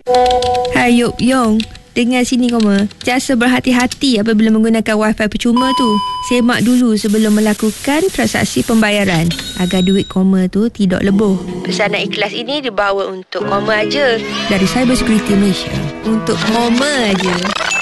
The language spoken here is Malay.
Hai Yop Yong, dengar sini Koma. Jasa berhati-hati apabila menggunakan wifi percuma tu. Semak dulu sebelum melakukan transaksi pembayaran agar duit Koma tu tidak lebur. Pesanan ikhlas ini dibawa untuk Koma aja dari Cyber Security Malaysia. Untuk Koma aja.